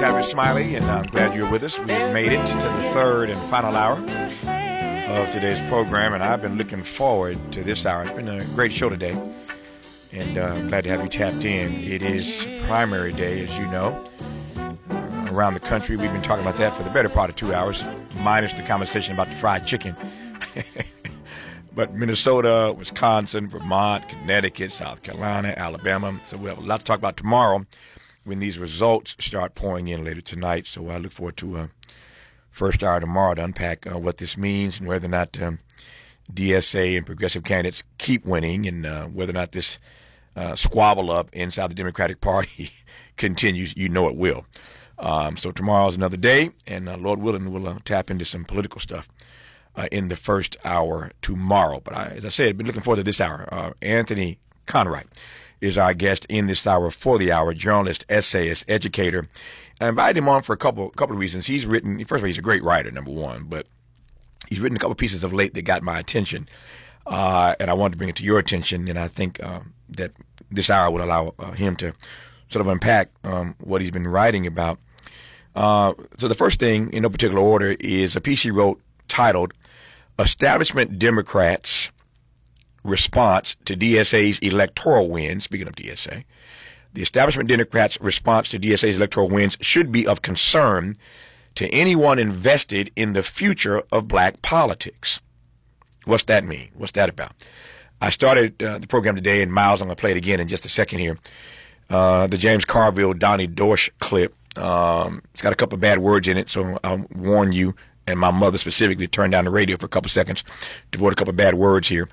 Tavis Smiley, and I'm glad you're with us. We've made it to the third and final hour of today's program, and I've been looking forward to this hour. It's been a great show today, and I'm glad to have you tapped in. It is primary day, as you know. Around the country, we've been talking about that for the better part of 2 hours, minus the conversation about the fried chicken. But Minnesota, Wisconsin, Vermont, Connecticut, South Carolina, Alabama. So we have a lot to talk about tomorrow when these results start pouring in later tonight. So I look forward to first hour tomorrow to unpack what this means and whether or not DSA and progressive candidates keep winning, and whether or not this squabble up inside the Democratic Party continues. You know it will. So tomorrow's another day, and Lord willing, we'll tap into some political stuff in the first hour tomorrow. But as I said, I've been looking forward to this hour. Anthony Conright is our guest in this hour for the hour, journalist, essayist, educator. I invited him on for a couple of reasons. He's written, first of all, he's a great writer, number one, but he's written a couple pieces of late that got my attention, and I wanted to bring it to your attention, and I think that this hour will allow him to sort of unpack what he's been writing about. So the first thing, in no particular order, is a piece he wrote titled Establishment Democrats' Response to DSA's Electoral Wins. Speaking of DSA, the Establishment Democrats' response to DSA's electoral wins should be of concern to anyone invested in the future of black politics. What's that mean? What's that about? I started the program today, and Miles, I'm going to play it again in just a second here. The James Carville, Donnie Dorsch clip. It's got a couple of bad words in it, so I'll warn you, and my mother specifically, turn down the radio for a couple of seconds to avoid a couple of bad words here.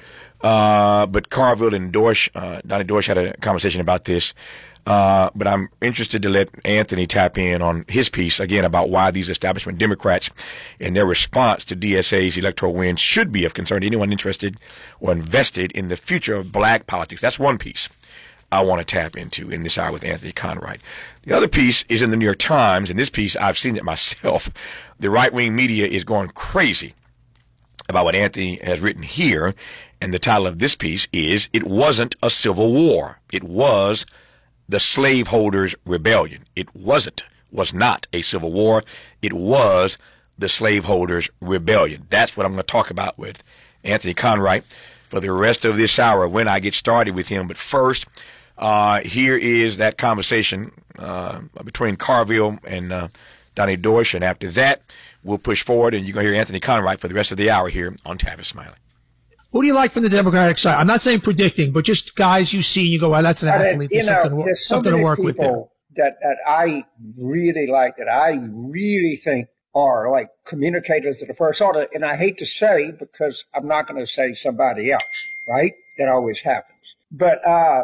But Carville and Dorsch, Donnie Dorsch had a conversation about this. But I'm interested to let Anthony tap in on his piece, again, about why these establishment Democrats and their response to DSA's electoral wins should be of concern to anyone interested or invested in the future of black politics. That's one piece I want to tap into in this hour with Anthony Conright. The other piece is in the New York Times, and this piece, I've seen it myself. The right-wing media is going crazy about what Anthony has written here, and the title of this piece is, It Wasn't a Civil War. It was the slaveholders' rebellion. It was not a civil war. It was the slaveholders' rebellion. That's what I'm going to talk about with Anthony Conright for the rest of this hour when I get started with him. But first, here is that conversation between Carville and Donnie Dorsch, and after that, we'll push forward, and you're going to hear Anthony Conright for the rest of the hour here on Tavis Smiley. Who do you like from the Democratic side? I'm not saying predicting, but just guys you see and you go, well, that's an athlete. There's something to work with there. That I really like, that I really think are like communicators of the first order. And I hate to say, because I'm not going to say somebody else, right? That always happens. But,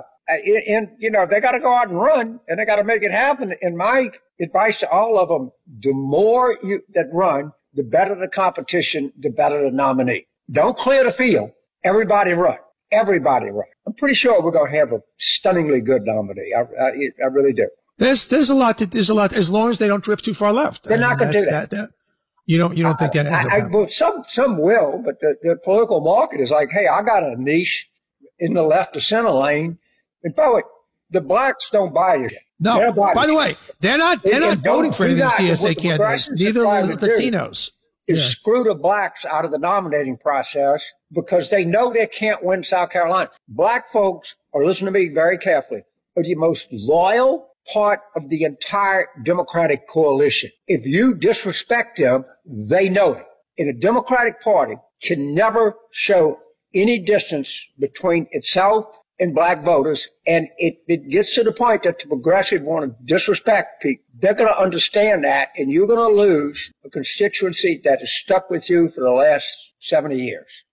they got to go out and run, and they got to make it happen. And my advice to all of them, the more that run, the better the competition, the better the nominee. Don't clear the field. Everybody run. Everybody run. I'm pretty sure we're going to have a stunningly good nominee. I really do. There's a lot, as long as they don't drift too far left. They're not going to do that. You don't think that ends up happening? Well, some will, but the political market is like, hey, I got a niche in the left of center lane. And by the way, the blacks don't buy it. No. By the way, they're not voting for any of these DSA candidates. Neither are the Latinos. Screw the blacks out of the nominating process because they know they can't win South Carolina. Black folks, or listen to me very carefully, are the most loyal part of the entire Democratic coalition. If you disrespect them, they know it. And the Democratic Party can never show any distance between itself and black voters. And if it gets to the point that the progressive want to disrespect people, they're going to understand that, and you're going to lose a constituency that has stuck with you for the last 70 years.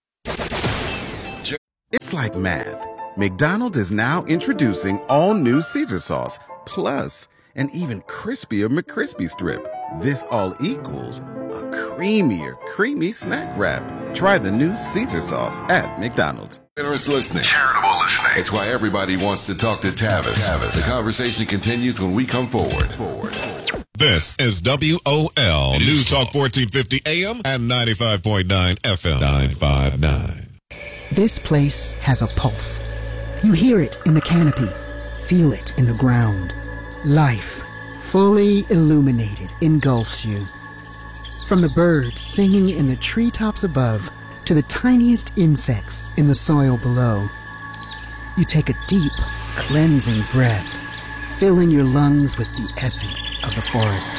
It's like math. McDonald's is now introducing all new Caesar sauce, plus an even crispier McCrispy strip. This all equals a creamier, creamy snack wrap. Try the new Caesar sauce at McDonald's. Generous listening. Charitable listening. It's why everybody wants to talk to Tavis. The conversation continues when we come forward. This is WOL News Talk 1450 AM and 95.9 FM 959. This place has a pulse. You hear it in the canopy, feel it in the ground. Life, fully illuminated, engulfs you. From the birds singing in the treetops above to the tiniest insects in the soil below, you take a deep, cleansing breath, filling your lungs with the essence of the forest.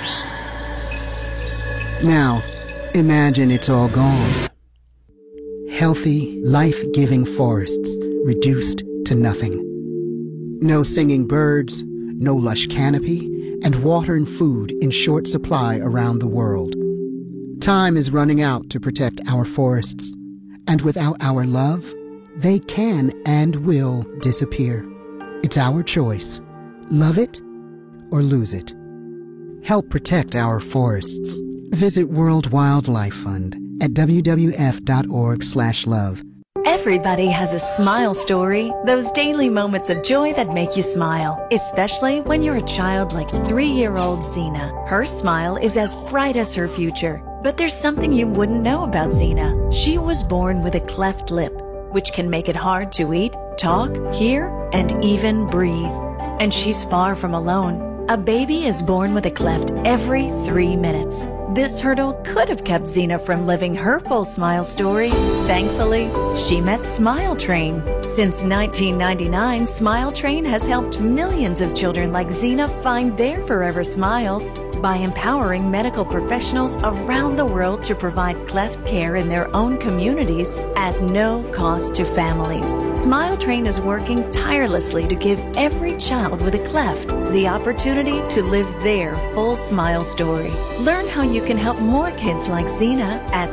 Now, imagine it's all gone. Healthy, life-giving forests reduced to nothing. No singing birds, no lush canopy, and water and food in short supply around the world. Time is running out to protect our forests, and without our love, they can and will disappear. It's our choice. Love it or lose it. Help protect our forests. Visit World Wildlife Fund at wwf.org/love. Everybody has a smile story, those daily moments of joy that make you smile, especially when you're a child like 3-year-old Zena. Her smile is as bright as her future. But there's something you wouldn't know about Zena. She was born with a cleft lip, which can make it hard to eat, talk, hear, and even breathe. And she's far from alone. A baby is born with a cleft every 3 minutes. This hurdle could have kept Zena from living her full smile story. Thankfully, she met Smile Train. Since 1999, Smile Train has helped millions of children like Zena find their forever smiles by empowering medical professionals around the world to provide cleft care in their own communities at no cost to families. Smile Train is working tirelessly to give every child with a cleft the opportunity to live their full smile story. Learn how you can help more kids like Zena at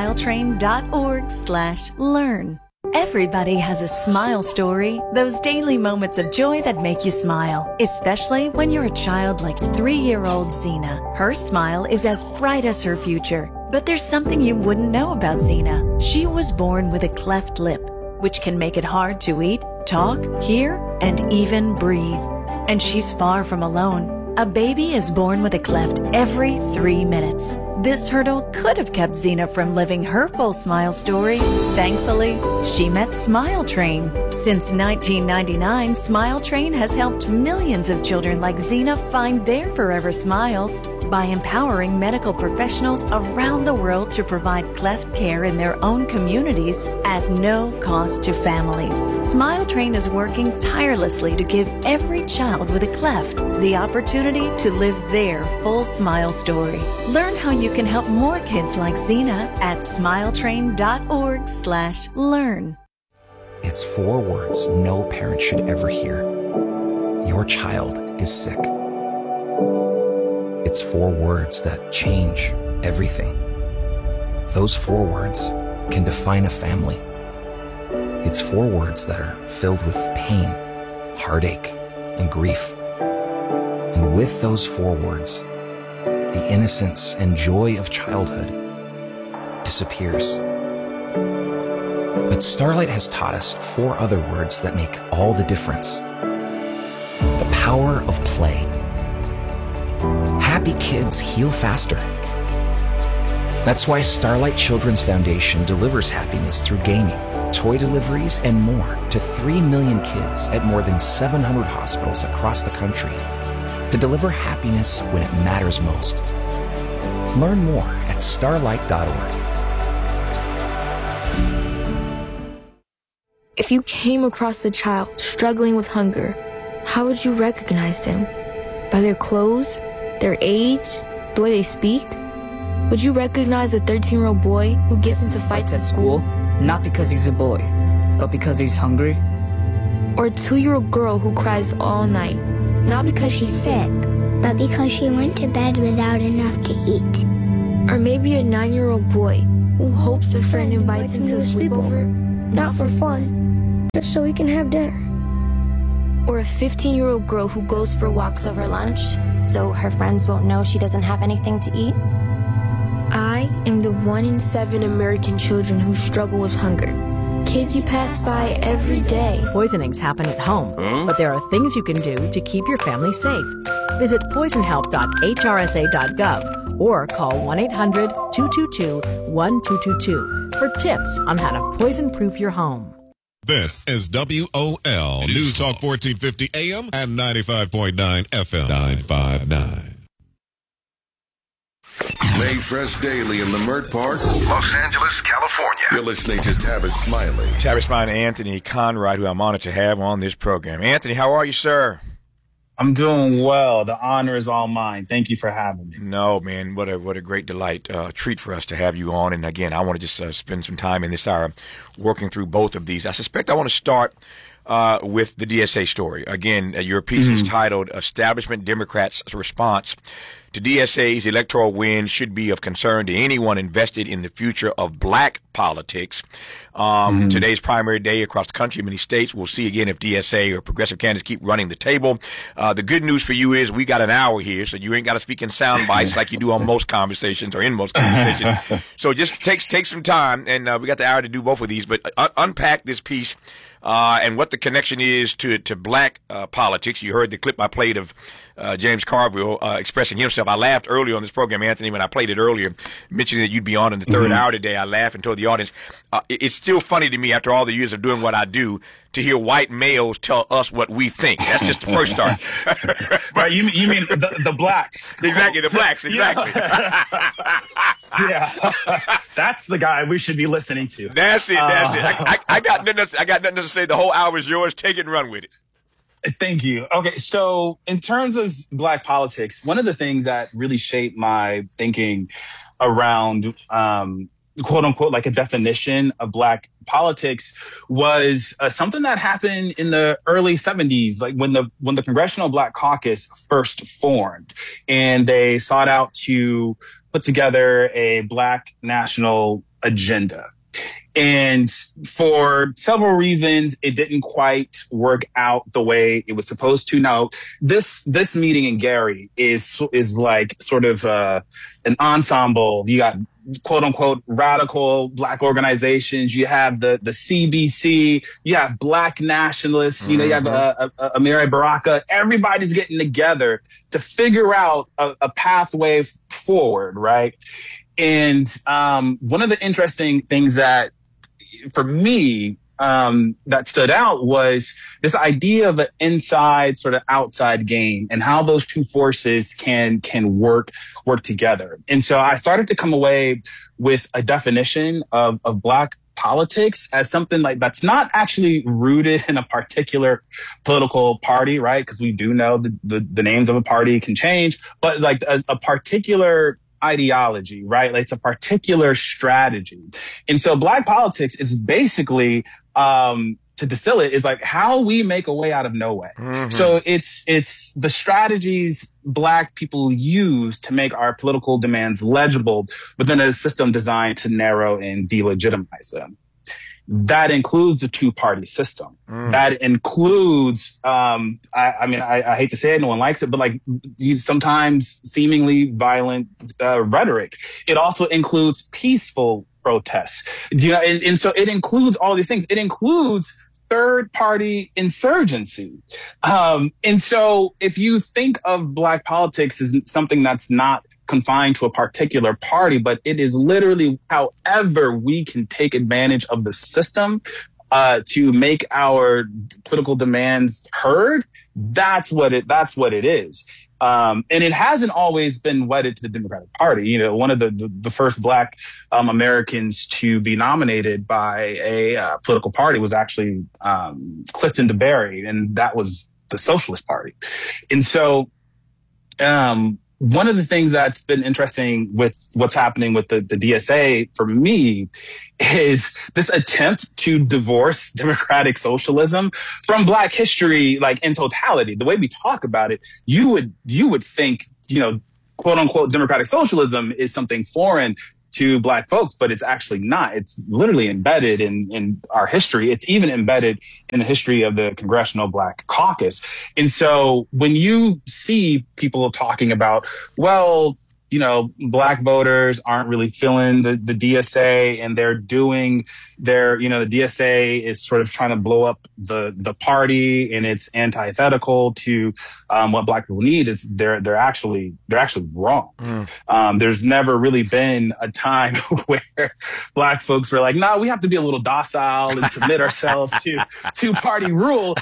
smiletrain.org/learn. Everybody has a smile story, those daily moments of joy that make you smile, especially when you're a child like 3-year-old Zena. Her smile is as bright as her future. But there's something you wouldn't know about Zena. She was born with a cleft lip, which can make it hard to eat, talk, hear, and even breathe. And she's far from alone. A baby is born with a cleft every 3 minutes. This hurdle could have kept Zena from living her full smile story. Thankfully, she met Smile Train. Since 1999, Smile Train has helped millions of children like Zena find their forever smiles by empowering medical professionals around the world to provide cleft care in their own communities at no cost to families. Smile Train is working tirelessly to give every child with a cleft the opportunity to live their full smile story. Learn how you can help more kids like Zena at smiletrain.org/learn. It's 4 words no parent should ever hear. Your child is sick. It's 4 words that change everything. Those 4 words can define a family. It's 4 words that are filled with pain, heartache, and grief. And with those 4 words, the innocence and joy of childhood disappears. But Starlight has taught us 4 other words that make all the difference. The power of play. Happy kids heal faster. That's why Starlight Children's Foundation delivers happiness through gaming, toy deliveries, and more to 3 million kids at more than 700 hospitals across the country to deliver happiness when it matters most. Learn more at starlight.org. If you came across a child struggling with hunger, how would you recognize them? By their clothes, their age, the way they speak? Would you recognize a 13-year-old boy who gets into fights at school? Not because he's a boy, but because he's hungry? Or a 2-year-old girl who cries all night? Not because she's sick, but because she went to bed without enough to eat. Or maybe a 9-year-old boy who hopes a friend invites him to a sleepover, not for fun, just so he can have dinner. Or a 15-year-old girl who goes for walks over lunch, so her friends won't know she doesn't have anything to eat. I am the 1 in 7 American children who struggle with hunger. Kids you pass by every day. Poisonings happen at home, but there are things you can do to keep your family safe. Visit poisonhelp.hrsa.gov or call 1-800-222-1222 for tips on how to poison-proof your home. This is WOL News Talk 1450 AM and 95.9 FM 959. Made fresh daily in Leimert Park, Los Angeles, California. You're listening to Tavis Smiley. Tavis Smiley and Anthony Conrad, who I'm honored to have on this program. Anthony, how are you, sir? I'm doing well. The honor is all mine. Thank you for having me. No, man, what a great delight, treat for us to have you on. And again, I want to just spend some time in this hour working through both of these. I suspect I want to start with the DSA story. Again, your piece is titled "Establishment Democrats' Response to DSA's Electoral Win Should Be of Concern to Anyone Invested in the Future of Black Politics." Today's primary day across the country, many states. We'll see again if DSA or progressive candidates keep running the table. The good news for you is we got an hour here, so you ain't got to speak in sound bites like you do on most conversations or in most conversations. So just take some time, and we got the hour to do both of these. But unpack this piece and what the connection is to black politics. You heard the clip I played of James Carville expressing himself. I laughed earlier on this program, Anthony, when I played it earlier, mentioning that you'd be on in the third hour today. I laughed and told the audience, it's still funny to me after all the years of doing what I do to hear white males tell us what we think. That's just the first start. Right, you mean the blacks. Exactly, the blacks, exactly. Yeah, that's the guy we should be listening to. That's it. I got nothing to say. The whole hour is yours. Take it and run with it. Thank you. Okay, so in terms of black politics, one of the things that really shaped my thinking around quote unquote like a definition of black politics was something that happened in the early 70s, like when the Congressional Black Caucus first formed, and they sought out to put together a black national agenda. And for several reasons, it didn't quite work out the way it was supposed to. Now, this meeting in Gary is like sort of an ensemble. You got quote unquote radical black organizations. You have the CBC. You have black nationalists. You know, you have Amiri Baraka. Everybody's getting together to figure out a pathway forward, right? And one of the interesting things that for me that stood out was this idea of an inside sort of outside game and how those two forces can work together. And so I started to come away with a definition of black politics as something like that's not actually rooted in a particular political party, right? Because we do know the names of a party can change, but like a particular ideology, right? Like it's a particular strategy. And so black politics is basically, to distill it, is like how we make a way out of no way. So it's the strategies black people use to make our political demands legible within a system designed to narrow and delegitimize them. That includes the two-party system. That includes, I hate to say it, no one likes it, but like sometimes seemingly violent rhetoric. It also includes peaceful protests. You know, and so it includes all these things. It includes third-party insurgency. And so if you think of black politics as something that's not confined to a particular party, but it is literally however we can take advantage of the system to make our political demands heard. That's what it is. And it hasn't always been wedded to the Democratic Party. You know, one of the first black Americans to be nominated by a political party was actually Clifton DeBerry, and that was the Socialist Party. And so one of the things that's been interesting with what's happening with the DSA for me is this attempt to divorce democratic socialism from black history, like in totality. The way we talk about it, you would think, you know, quote unquote democratic socialism is something foreign to black folks, but it's actually not. It's literally embedded in our history. It's even embedded in the history of the Congressional Black Caucus. And so when you see people talking about, well, you know, black voters aren't really feeling the DSA and they're doing their, you know, the DSA is sort of trying to blow up the party and it's antithetical to what black people need, is they're actually wrong. There's never really been a time where black folks were like, no, we have to be a little docile and submit ourselves to two-party rule.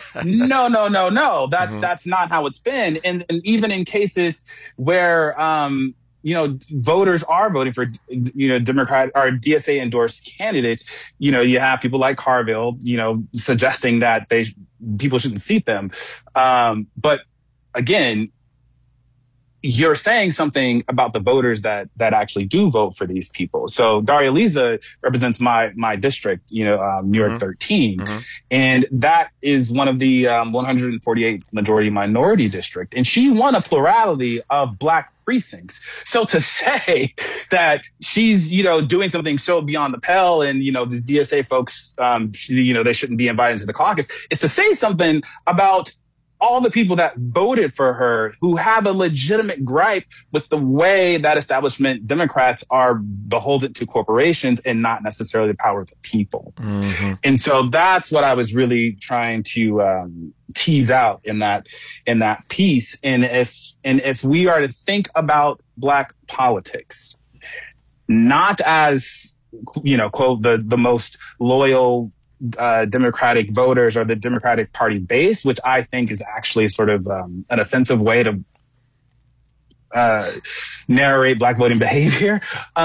No. That's not how it's been. And even in cases where voters are voting for, Democrat or DSA endorsed candidates. You have people like Carville, suggesting that people shouldn't seat them. But again, you're saying something about the voters that actually do vote for these people. So Daria Lisa represents my district, New York 13. Mm-hmm. And that is one of the 148 majority minority district. And she won a plurality of Black precincts. So to say that she's, doing something so beyond the pale and, these DSA folks, they shouldn't be invited into the caucus, is to say something about all the people that voted for her who have a legitimate gripe with the way that establishment Democrats are beholden to corporations and not necessarily the power of the people. Mm-hmm. And so that's what I was really trying to tease out in that piece. And if we are to think about Black politics, not as, quote, the most loyal Democratic voters or the Democratic Party base, which I think is actually sort of an offensive way to narrate Black voting behavior.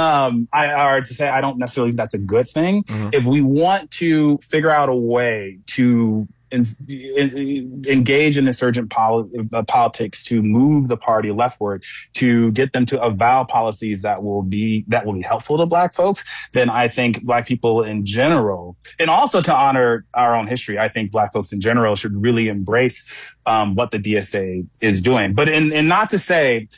To say I don't necessarily think that's a good thing. Mm-hmm. If we want to figure out a way to engage in insurgent politics to move the party leftward, to get them to avow policies that will be helpful to Black folks, then I think Black people in general, and also to honor our own history, I think Black folks in general should really embrace what the DSA is doing. But and not to say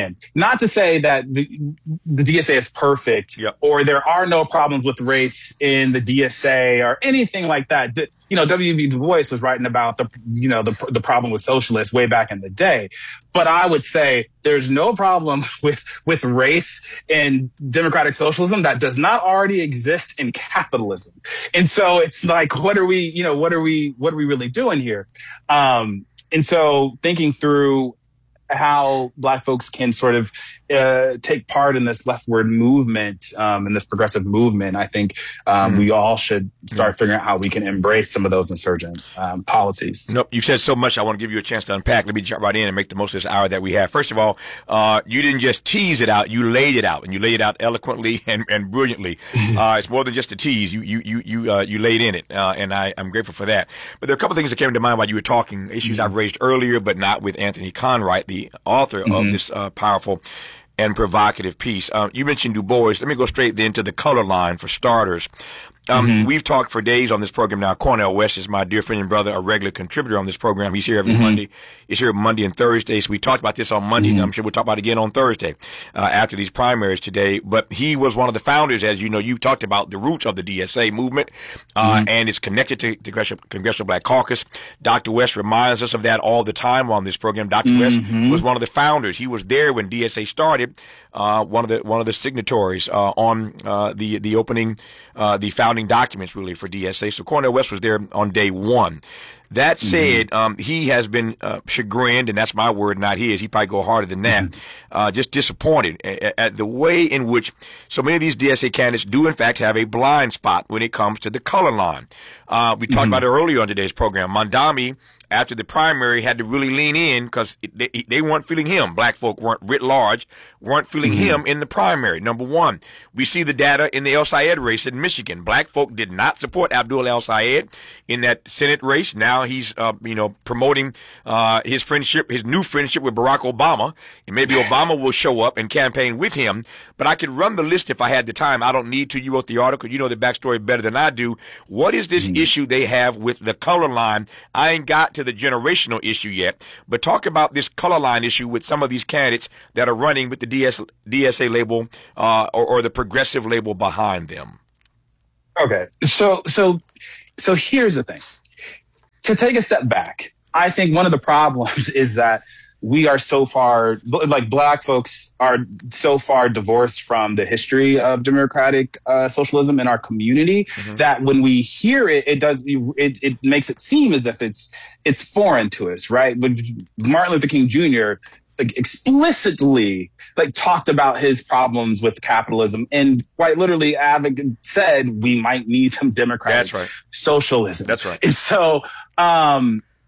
that the DSA is perfect, yep, or there are no problems with race in the DSA or anything like that. W.E.B. Du Bois was writing about the problem with socialists way back in the day. But I would say there's no problem with race in democratic socialism that does not already exist in capitalism. And so it's like, what are we really doing here? And so thinking through how Black folks can sort of take part in this leftward movement, in this progressive movement, I think we all should start figuring out how we can embrace some of those insurgent policies. Nope, you've said so much. I want to give you a chance to unpack. Let me jump right in and make the most of this hour that we have. First of all, you didn't just tease it out; you laid it out, and you laid it out eloquently and brilliantly. It's more than just a tease. You laid in it, and I'm grateful for that. But there are a couple things that came to mind while you were talking. Issues I've raised earlier, but not with Anthony Conright, the author of this powerful and provocative piece. You mentioned Du Bois. Let me go straight then to the color line for starters. We've talked for days on this program now. Cornel West is my dear friend and brother, a regular contributor on this program. He's here every Monday. He's here Monday and Thursday. So we talked about this on Monday, and I'm sure we'll talk about it again on Thursday after these primaries today. But he was one of the founders, as you know, you talked about the roots of the DSA movement, and it's connected to the Congressional Black Caucus. Dr. West reminds us of that all the time on this program. Dr. West was one of the founders. He was there when DSA started, one of the signatories on the opening, the founding documents really for DSA. So Cornel West was there on day one. That said, he has been chagrined, and that's my word, not his. He'd probably go harder than that. Just disappointed at the way in which so many of these DSA candidates do, in fact, have a blind spot when it comes to the color line. We talked about it earlier on today's program. Mondami, after the primary, had to really lean in because they weren't feeling him. Black folk writ large weren't feeling him in the primary. Number one, we see the data in the El Sayed race in Michigan. Black folk did not support Abdul El Sayed in that Senate race. Now he's, promoting his new friendship with Barack Obama. And maybe Obama will show up and campaign with him. But I could run the list if I had the time. I don't need to. You wrote the article. You know the backstory better than I do. What is this issue they have with the color line? I ain't got to the generational issue yet, but talk about this color line issue with some of these candidates that are running with the DSA label or the progressive label behind them. Okay, so here's the thing. To take a step back, I think one of the problems is that we are so far, like Black folks are so far divorced from the history of democratic socialism in our community that when we hear it, it makes it seem as if it's foreign to us, right? But Martin Luther King Jr. explicitly talked about his problems with capitalism and quite literally said we might need some democratic socialism. That's right. And so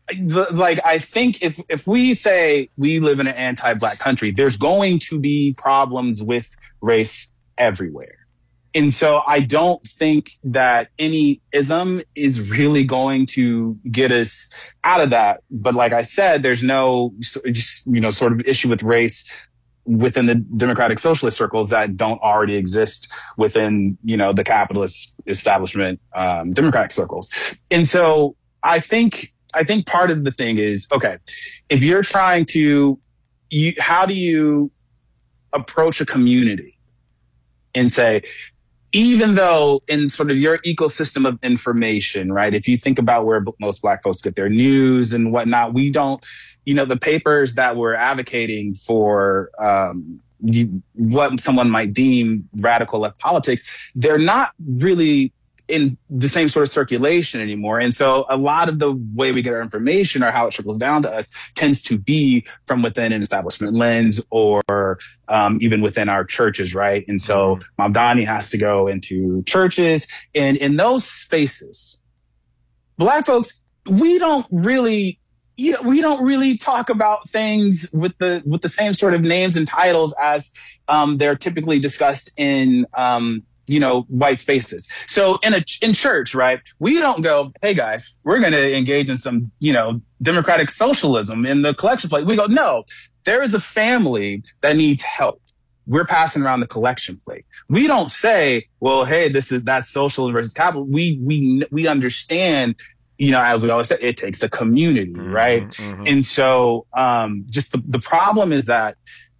I think if we say we live in an anti-Black country, there's going to be problems with race everywhere. And so I don't think that any ism is really going to get us out of that. But like I said, there's no sort of issue with race within the democratic socialist circles that don't already exist within, the capitalist establishment, democratic circles. And so I think part of the thing is, okay, if you're trying to, how do you approach a community and say, even though in sort of your ecosystem of information, right? If you think about where most Black folks get their news and whatnot, we don't, the papers that we're advocating for what someone might deem radical left politics, they're not really in the same sort of circulation anymore. And so a lot of the way we get our information or how it trickles down to us tends to be from within an establishment lens or even within our churches, right? And so Mamdani has to go into churches. And in those spaces, Black folks, we don't really talk about things with the same sort of names and titles as they're typically discussed in white spaces. So in church, right, we don't go, hey guys, we're going to engage in some, democratic socialism in the collection plate. We go, no, there is a family that needs help. We're passing around the collection plate. We don't say, well, hey, that's socialism versus capital. We understand, as we always say, it takes a community, right? Mm-hmm. And so, just the problem is that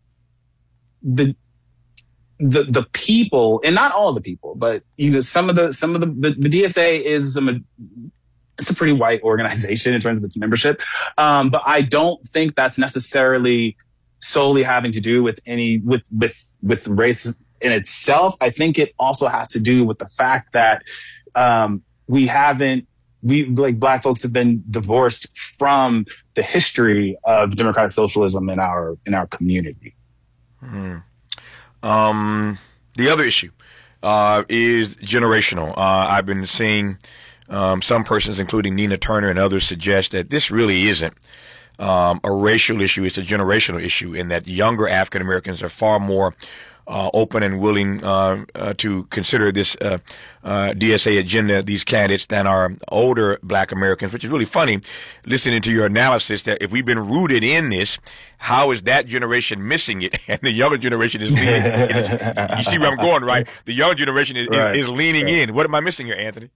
the people, and not all the people, but some of the DSA is it's a pretty white organization in terms of its membership, but I don't think that's necessarily solely having to do with with race in itself. I think it also has to do with the fact that Black folks have been divorced from the history of democratic socialism in our community. Mm. The other issue is generational. I've been seeing some persons, including Nina Turner and others, suggest that this really isn't a racial issue. It's a generational issue, in that younger African Americans are far more open and willing to consider this DSA agenda, these candidates, than are older Black Americans, which is really funny, listening to your analysis that if we've been rooted in this, how is that generation missing it and the younger generation is leaning in? You see where I'm going, right? The younger generation is leaning in. What am I missing here, Anthony?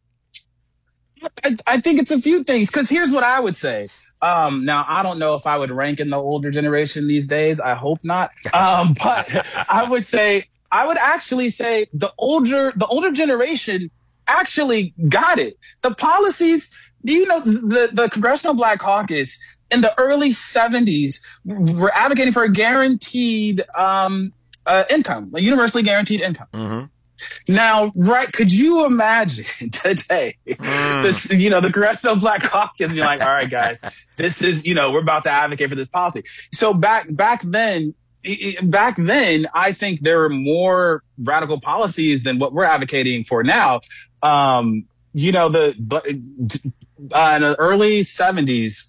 I think it's a few things, because here's what I would say. Now, I don't know if I would rank in the older generation these days. I hope not. But I would actually say the older generation actually got it. The policies, the Congressional Black Caucus in the early 70s were advocating for a guaranteed income, a universally guaranteed income. Mm-hmm. Now, right, could you imagine today, this, the Congressional Black Caucus being like, all right, guys, this is, we're about to advocate for this policy. So back then, I think there were more radical policies than what we're advocating for now. In the early 70s,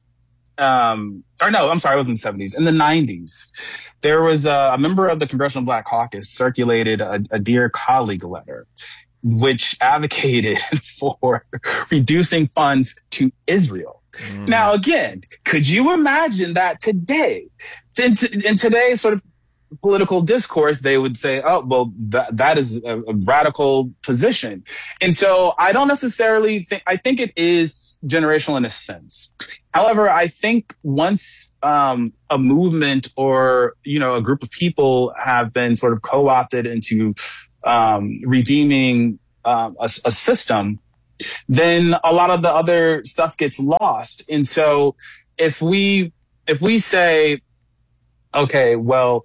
it wasn't the 70s. In the 90s, there was a member of the Congressional Black Caucus circulated a Dear Colleague letter, which advocated for reducing funds to Israel. Mm. Now, again, could you imagine that today, in today's sort of political discourse, they would say, oh, well, that is a radical position. And so I don't necessarily I think it is generational in a sense. However, I think once a movement or, a group of people have been sort of co-opted into redeeming a system, then a lot of the other stuff gets lost. And so if we say, okay, well,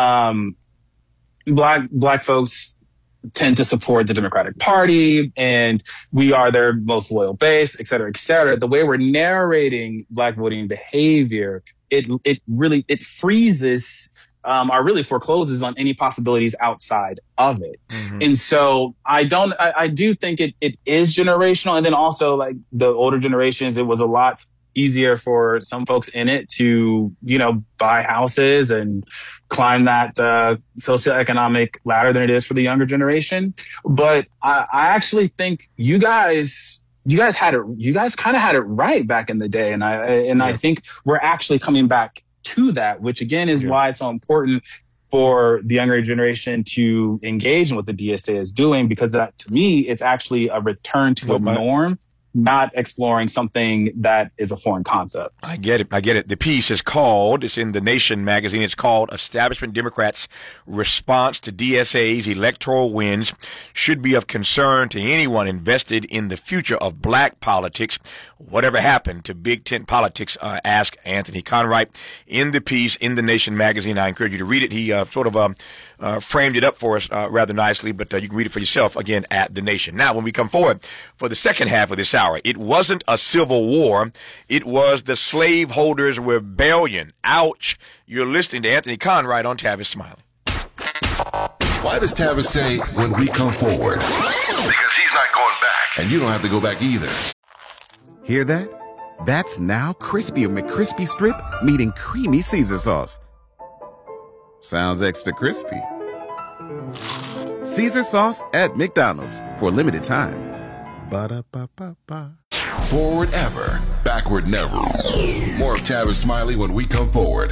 Black folks tend to support the Democratic Party and we are their most loyal base, et cetera, et cetera. The way we're narrating Black voting behavior, it freezes or really forecloses on any possibilities outside of it. Mm-hmm. And so I do think it is generational. And then also, like, the older generations, it was a lot easier for some folks in it to, buy houses and climb that socioeconomic ladder than it is for the younger generation. But I actually think you guys kind of had it right back in the day. And I think we're actually coming back to that, which again is why it's so important for the younger generation to engage in what the DSA is doing, because that, to me, it's actually a return to a norm, not exploring something that is a foreign concept. I get it. The piece is called, it's in The Nation magazine, it's called Establishment Democrats' Response to DSA's Electoral Wins Should Be of Concern to Anyone Invested in the Future of Black Politics. Whatever happened to Big Tent politics, ask Anthony Conright. In the piece, in The Nation magazine, I encourage you to read it. He framed it up for us rather nicely, but you can read it for yourself, again, at The Nation. Now, when we come forward for the second half of this hour, it wasn't a civil war. It was the slaveholders' rebellion. Ouch. You're listening to Anthony Conright on Tavis Smiley. Why does Tavis say when we come forward? Because he's not going back. And you don't have to go back either. Hear that? That's now Crispy McCrispy Strip meeting Creamy Caesar Sauce. Sounds extra crispy. Caesar Sauce at McDonald's for a limited time. Ba-da-ba-ba-ba. Forward ever, backward never. More of Tavis Smiley when we come forward.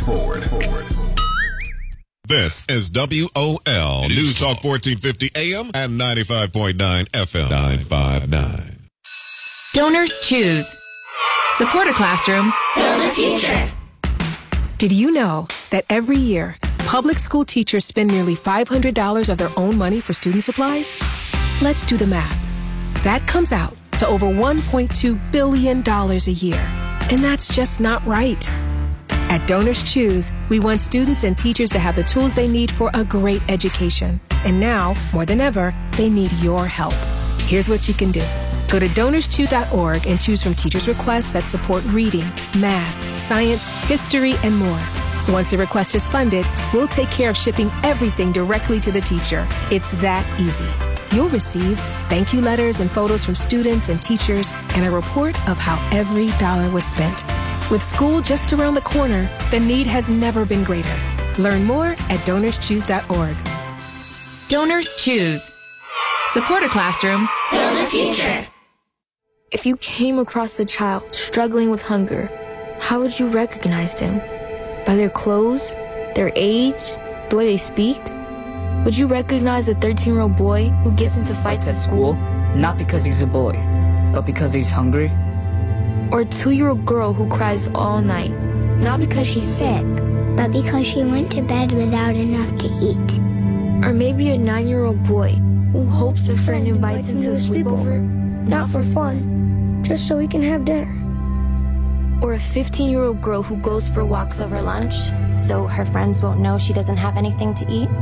This is WOL News Talk 1450 AM and 95.9 FM 959. Donors choose. Support a classroom. Build a future. Did you know that every year, public school teachers spend nearly $500 of their own money for student supplies? Let's do the math. That comes out to over $1.2 billion a year. And that's just not right. At Donors Choose, we want students and teachers to have the tools they need for a great education. And now, more than ever, they need your help. Here's what you can do. Go to DonorsChoose.org and choose from teachers' requests that support reading, math, science, history, and more. Once a request is funded, we'll take care of shipping everything directly to the teacher. It's that easy. You'll receive thank you letters and photos from students and teachers and a report of how every dollar was spent. With school just around the corner, the need has never been greater. Learn more at DonorsChoose.org. Donors Choose. Support a classroom. Build a future. If you came across a child struggling with hunger, how would you recognize them? By their clothes, their age, the way they speak? Would you recognize a 13-year-old boy who gets into fights at school? Not because he's a boy, but because he's hungry. Or a 2-year-old girl who cries all night, not because she's sick, but because she went to bed without enough to eat. Or maybe a 9-year-old boy who hopes a friend invites him to a sleepover, not for fun, just so he can have dinner. Or a 15-year-old girl who goes for walks over lunch, so her friends won't know she doesn't have anything to eat.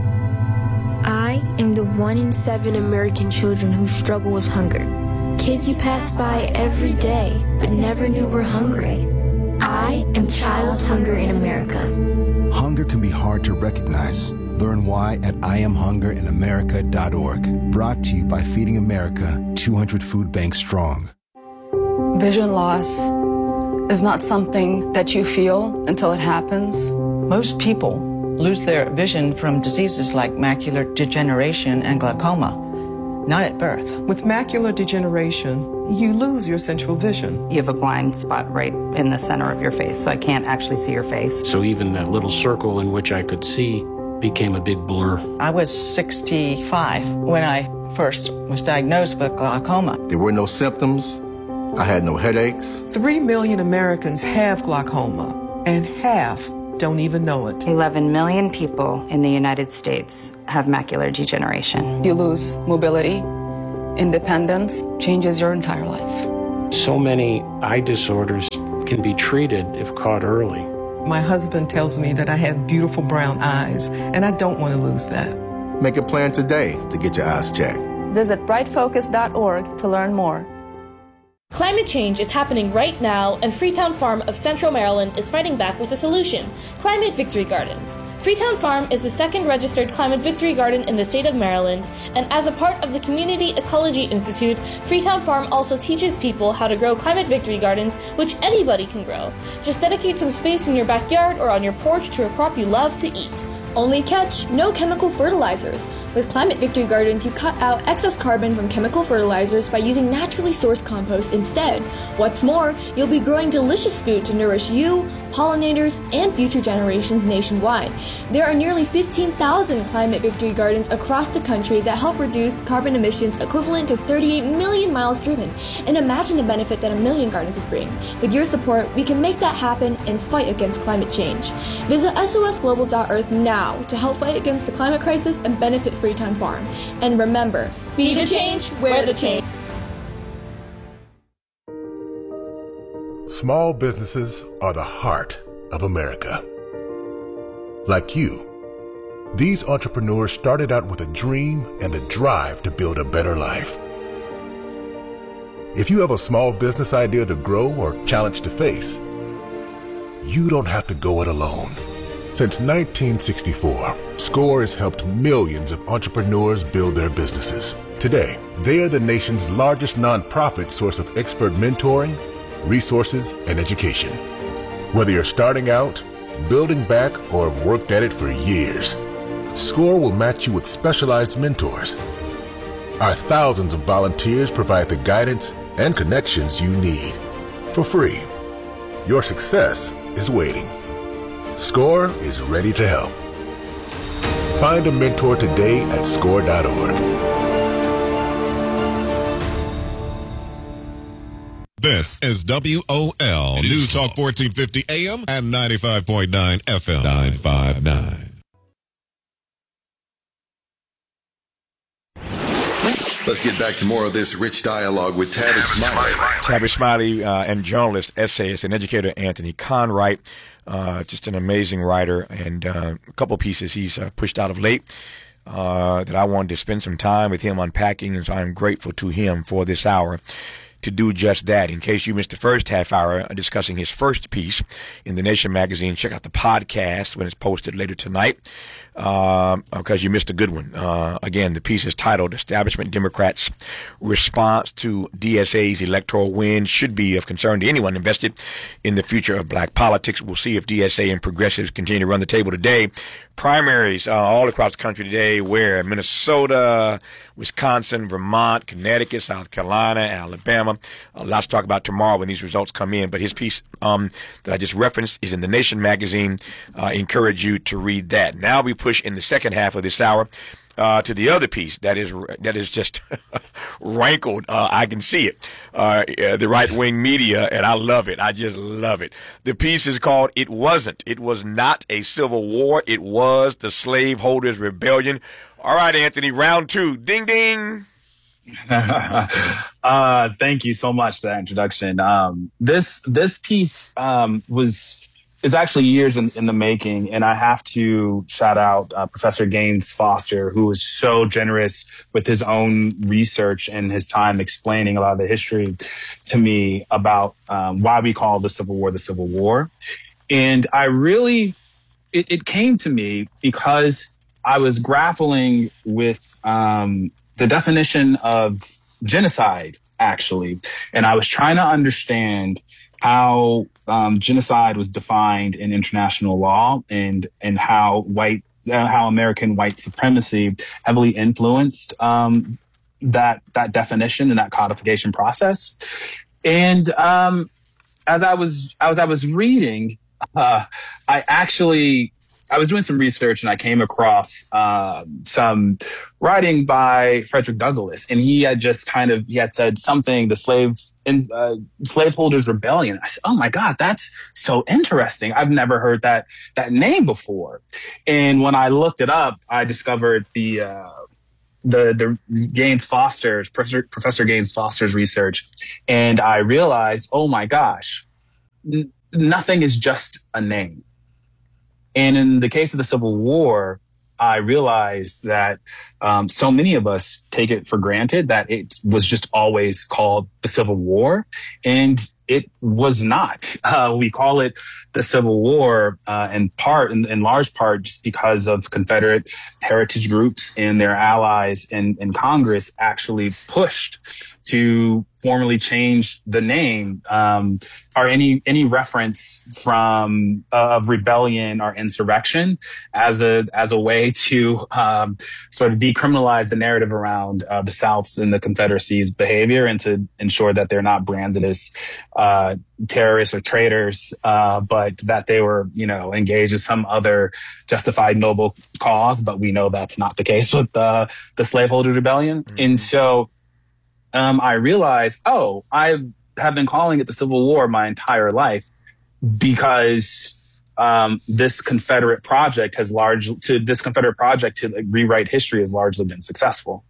I am the 1 in 7 American children who struggle with hunger. Kids you pass by every day, but never knew were hungry. I am child hunger in America. Hunger can be hard to recognize. Learn why at IamHungerInAmerica.org. Brought to you by Feeding America, 200 food banks strong. Vision loss is not something that you feel until it happens. Most people lose their vision from diseases like macular degeneration and glaucoma, not at birth. With macular degeneration, you lose your central vision. You have a blind spot right in the center of your face, so I can't actually see your face. So even that little circle in which I could see became a big blur. I was 65 when I first was diagnosed with glaucoma. There were no symptoms. I had no headaches. 3 million Americans have glaucoma, and half don't even know it. 11 million people in the United States have macular degeneration. You lose mobility, independence, changes your entire life. So many eye disorders can be treated if caught early. My husband tells me that I have beautiful brown eyes, and I don't want to lose that. Make a plan today to get your eyes checked. Visit brightfocus.org to learn more. Climate change is happening right now, and Freetown Farm of Central Maryland is fighting back with a solution: Climate Victory Gardens. Freetown Farm is the second registered Climate Victory Garden in the state of Maryland, and as a part of the Community Ecology Institute, Freetown Farm also teaches people how to grow Climate Victory Gardens, which anybody can grow. Just dedicate some space in your backyard or on your porch to a crop you love to eat. Only catch, no chemical fertilizers. With Climate Victory Gardens, you cut out excess carbon from chemical fertilizers by using naturally sourced compost instead. What's more, you'll be growing delicious food to nourish you, pollinators, and future generations nationwide. There are nearly 15,000 Climate Victory Gardens across the country that help reduce carbon emissions equivalent to 38 million miles driven. And imagine the benefit that a million gardens would bring. With your support, we can make that happen and fight against climate change. Visit sosglobal.earth now to help fight against the climate crisis and benefit Freetown Farm. And remember, be the change, wear the change. Small businesses are the heart of America. Like you, these entrepreneurs started out with a dream and the drive to build a better life. If you have a small business idea to grow or challenge to face, you don't have to go it alone. Since 1964, SCORE has helped millions of entrepreneurs build their businesses. Today, they are the nation's largest nonprofit source of expert mentoring, resources, and education. Whether you're starting out, building back, or have worked at it for years, SCORE will match you with specialized mentors. Our thousands of volunteers provide the guidance and connections you need for free. Your success is waiting. SCORE is ready to help. Find a mentor today at SCORE.org. This is WOL News Talk 1450 AM and 95.9 FM 959. Let's get back to more of this rich dialogue with Tavis Smiley. Tavis Smiley and journalist, essayist, and educator Anthony Conright. Just an amazing writer, and a couple pieces he's pushed out of late that I wanted to spend some time with him unpacking, and so I'm grateful to him for this hour to do just that. In case you missed the first half hour discussing his first piece in The Nation magazine, check out the podcast when it's posted later tonight, because you missed a good one. Again, the piece is titled Establishment Democrats' Response to DSA's Electoral Win Should Be of Concern to Anyone Invested in the Future of Black Politics. We'll see if DSA and progressives continue to run the table today. Primaries all across the country today, where Minnesota, Wisconsin, Vermont, Connecticut, South Carolina, Alabama. Lots to talk about tomorrow when these results come in. But his piece that I just referenced is in The Nation magazine. Encourage you to read that. Now we push in the second half of this hour to the other piece that is just rankled. I can see it. The right-wing media, and I love it. I just love it. The piece is called "It Was Not a Civil War. It Was the Slaveholders' Rebellion." All right, Anthony, round two. Ding, ding. Thank you so much for that introduction. This piece is actually years in the making, and I have to shout out Professor Gaines Foster, who was so generous with his own research and his time explaining a lot of the history to me about why we call the Civil War. And I really, it came to me because I was grappling with the definition of genocide, actually, and I was trying to understand how genocide was defined in international law, and how American white supremacy heavily influenced that definition and that codification process. And as I was reading, I was doing some research, and I came across some writing by Frederick Douglass, and he had said something, the slaveholders' rebellion. I said, "Oh my God, that's so interesting. I've never heard that name before." And when I looked it up, I discovered the Gaines Foster's, Professor Gaines Foster's research, and I realized, oh my gosh, nothing is just a name. And in the case of the Civil War, I realized that so many of us take it for granted that it was just always called the Civil War, and it was not. We call it the Civil War in large part, just because of Confederate heritage groups and their allies in Congress actually pushed to formally change the name, or any reference from of rebellion or insurrection as a way to sort of decriminalize the narrative around the South's and the Confederacy's behavior, and to ensure that they're not branded as terrorists or traitors, but that they were, engaged in some other justified noble cause. But we know that's not the case with the slaveholders rebellion. Mm-hmm. And so I realized, I have been calling it the Civil War my entire life because this Confederate project to rewrite history has largely been successful.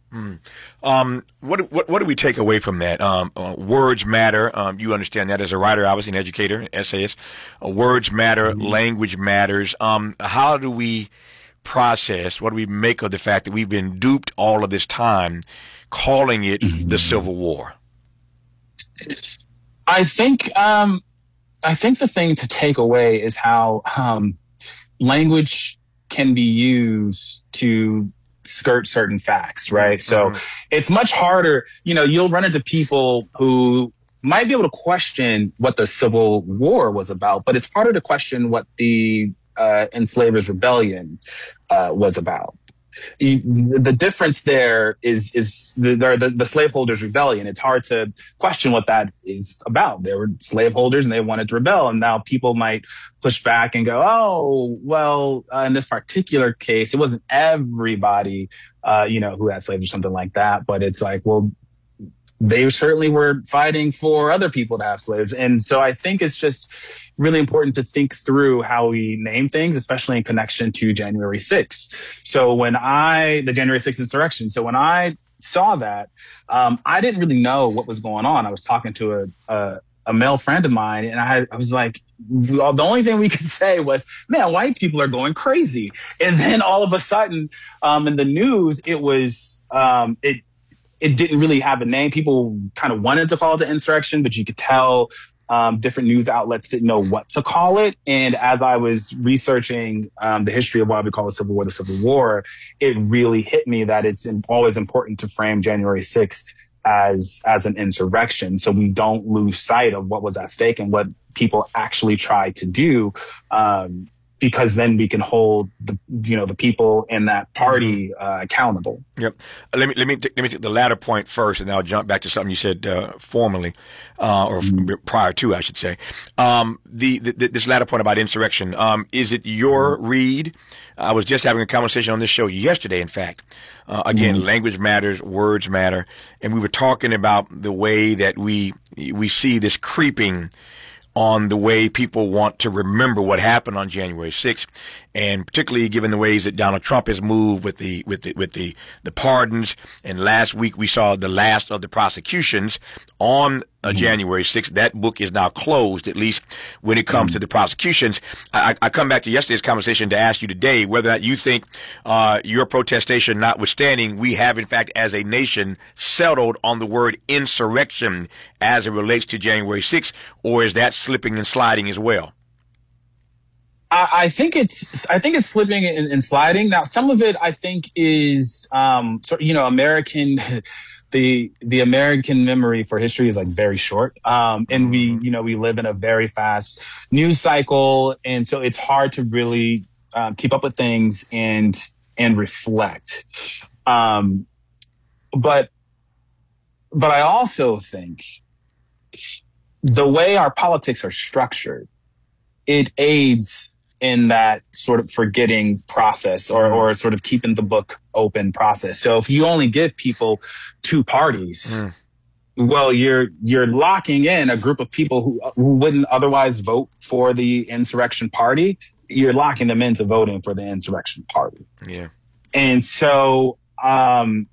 What do we take away from that? Words matter. You understand that as a writer, obviously an educator, an essayist. Words matter. Mm-hmm. Language matters. How do we process? What do we make of the fact that we've been duped all of this time, calling it the Civil War? I think the thing to take away is how language can be used to skirt certain facts, right? Mm-hmm. So it's much harder. You'll run into people who might be able to question what the Civil War was about, but it's harder to question what the Enslavers' Rebellion was about. The difference there is the slaveholders' rebellion. It's hard to question what that is about. They were slaveholders and they wanted to rebel, and now people might push back and go, in this particular case, it wasn't everybody, who had slaves or something like that. But it's like, well, they certainly were fighting for other people to have slaves. And so I think it's just really important to think through how we name things, especially in connection to January 6th. So the January 6th insurrection. So when I saw that, I didn't really know what was going on. I was talking to a male friend of mine, and I was like, the only thing we could say was, man, white people are going crazy. And then all of a sudden, in the news, it was, it didn't really have a name. People kind of wanted to call it the insurrection, but you could tell different news outlets didn't know what to call it. And as I was researching the history of why we call the Civil War, it really hit me that it's always important to frame January 6th as an insurrection, so we don't lose sight of what was at stake and what people actually tried to do. Because then we can hold the people in that party accountable. Yep. Let me take the latter point first, and then I'll jump back to something you said formerly, or prior to, I should say. This latter point about insurrection. Is it your read? I was just having a conversation on this show yesterday, in fact. Again, language matters, words matter, and we were talking about the way that we see this creeping on the way people want to remember what happened on January 6th, and particularly given the ways that Donald Trump has moved with the pardons. And last week we saw the last of the prosecutions on January 6th. That book is now closed, at least when it comes to the prosecutions. I come back to yesterday's conversation to ask you today whether or not you think, your protestation notwithstanding, we have in fact as a nation settled on the word insurrection as it relates to January 6th, or is that slipping and sliding as well? I think it's slipping and sliding. Now, some of it I think is, American, the American memory for history is like very short. And we live in a very fast news cycle. And so it's hard to really, keep up with things and reflect. But I also think the way our politics are structured, it aids in that sort of forgetting process or sort of keeping the book open process. So if you only give people two parties, well, you're locking in a group of people who wouldn't otherwise vote for the insurrection party. You're locking them into voting for the insurrection party. Yeah. And so, in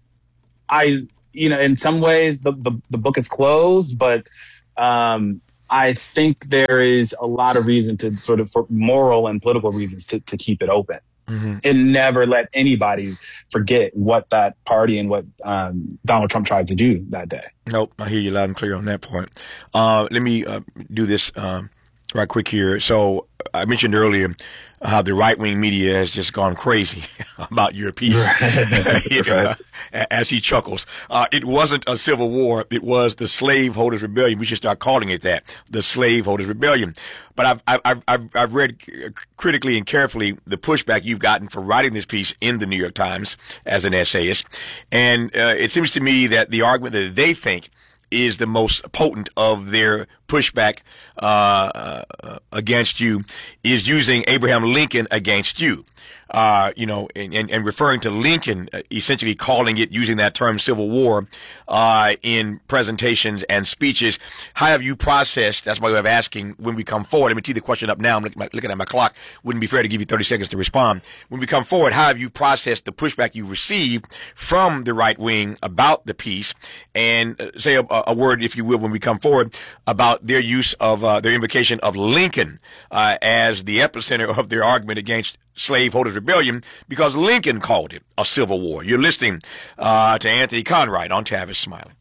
some ways the book is closed, but, I think there is a lot of reason to sort of, for moral and political reasons, to keep it open. and never let anybody forget what that party and what Donald Trump tried to do that day. Nope, I hear you loud and clear on that point. Let me do this right quick here. So I mentioned earlier how the right-wing media has just gone crazy about your piece. Right. As he chuckles. It wasn't a civil war. It was the Slaveholders Rebellion. We should start calling it that, the Slaveholders Rebellion. But I've read critically and carefully the pushback you've gotten for writing this piece in the New York Times as an essayist. And it seems to me that the argument that they think is the most potent of their pushback against you is using Abraham Lincoln against you. And referring to Lincoln, essentially calling it, using that term Civil War, in presentations and speeches. How have you processed, that's why I'm asking when we come forward, let me tee the question up now, I'm looking at my clock, wouldn't be fair to give you 30 seconds to respond. When we come forward, how have you processed the pushback you received from the right wing about the piece, and say a word, if you will, when we come forward, about their use of, their invocation of Lincoln, as the epicenter of their argument against Slaveholders Rebellion, because Lincoln called it a civil war. You're listening to Anthony Conright on Tavis Smiley.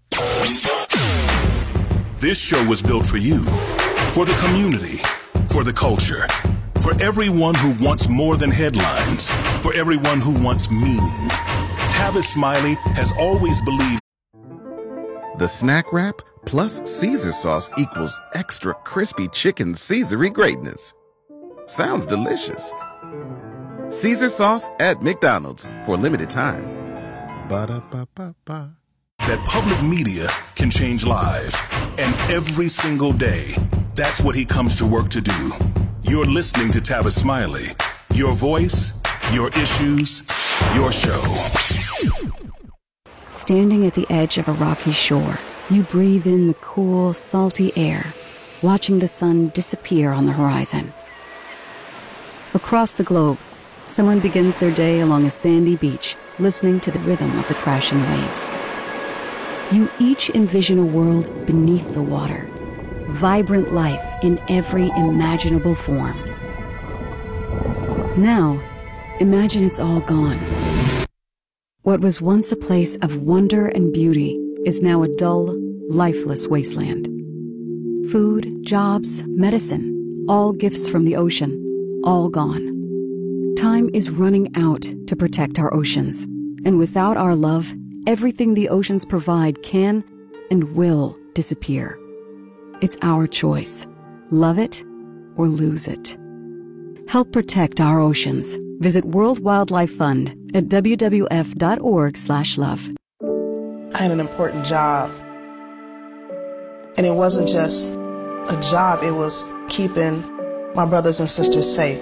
This show was built for you, for the community, for the culture, for everyone who wants more than headlines, for everyone who wants meaning. Tavis Smiley has always believed the snack wrap plus Caesar sauce equals extra crispy chicken Caesar-y greatness. Sounds delicious. Caesar sauce at McDonald's for a limited time. Ba-da-ba-ba-ba. That public media can change lives. And every single day, that's what he comes to work to do. You're listening to Tavis Smiley. Your voice, your issues, your show. Standing at the edge of a rocky shore, you breathe in the cool, salty air, watching the sun disappear on the horizon. Across the globe, someone begins their day along a sandy beach, listening to the rhythm of the crashing waves. You each envision a world beneath the water, vibrant life in every imaginable form. Now, imagine it's all gone. What was once a place of wonder and beauty is now a dull, lifeless wasteland. Food, jobs, medicine, all gifts from the ocean, all gone. Time is running out to protect our oceans, and without our love, everything the oceans provide can and will disappear. It's our choice. Love it or lose it. Help protect our oceans. Visit World Wildlife Fund at wwf.org/love. I had an important job, and it wasn't just a job, it was keeping my brothers and sisters safe.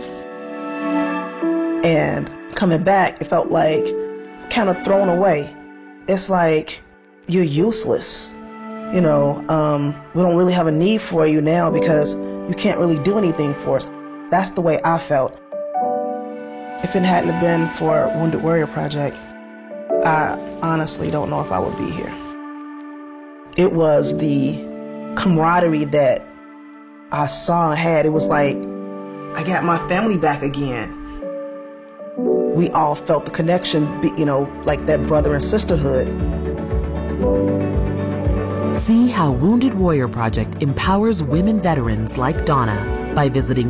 And coming back, it felt like kind of thrown away. It's like you're useless. We don't really have a need for you now because you can't really do anything for us. That's the way I felt. If it hadn't been for Wounded Warrior Project, I honestly don't know if I would be here. It was the camaraderie that I saw and had. It was like I got my family back again. We all felt the connection, like that brother and sisterhood. See how Wounded Warrior Project empowers women veterans like Donna by visiting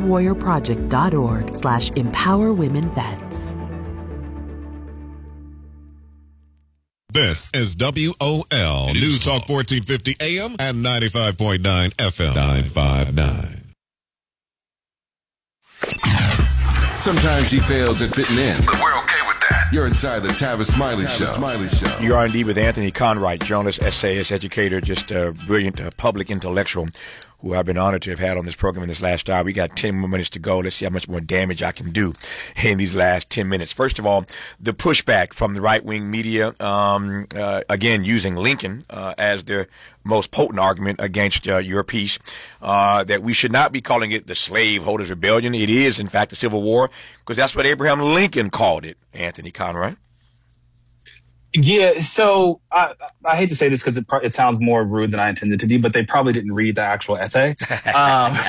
woundedwarriorproject.org/empowerwomenvets. This is WOL News Talk 1450 AM and 95.9 FM 959. Sometimes he fails at fitting in, but we're okay with that. You're inside the Tavis Smiley Show. You are indeed with Anthony Conright, journalist, essayist, educator, just a brilliant public intellectual who I've been honored to have had on this program in this last hour. We got 10 more minutes to go. Let's see how much more damage I can do in these last 10 minutes. First of all, the pushback from the right-wing media, again, using Lincoln as their most potent argument against your piece, that we should not be calling it the Slaveholders Rebellion. It is, in fact, a civil war, because that's what Abraham Lincoln called it, Anthony Conright. Yeah, so I hate to say this because it sounds more rude than I intended to be, but they probably didn't read the actual essay.